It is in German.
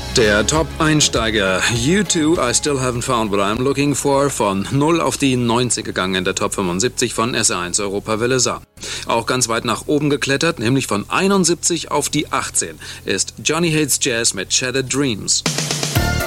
Der Top-Einsteiger U2, I Still Haven't Found What I'm Looking For, von 0 auf die 90 gegangen in der Top 75 von SR1 Europawelle Saar. Auch ganz weit nach oben geklettert, nämlich von 71 auf die 18, ist Johnny Hates Jazz mit Shattered Dreams.